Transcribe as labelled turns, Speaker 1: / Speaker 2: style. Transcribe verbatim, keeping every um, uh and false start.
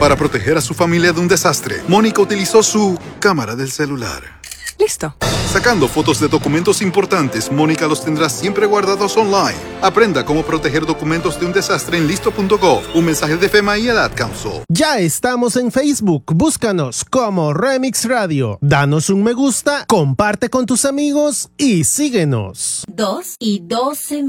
Speaker 1: Para proteger a su familia de un desastre, Mónica utilizó su cámara del celular.
Speaker 2: Listo.
Speaker 1: Sacando fotos de documentos importantes, Mónica los tendrá siempre guardados online. Aprenda cómo proteger documentos de un desastre en listo punto gov. Un mensaje de FEMA y el Ad Council.
Speaker 3: Ya estamos en Facebook. Búscanos como Remix Radio. Danos un me gusta, comparte con tus amigos y síguenos.
Speaker 4: Dos y doce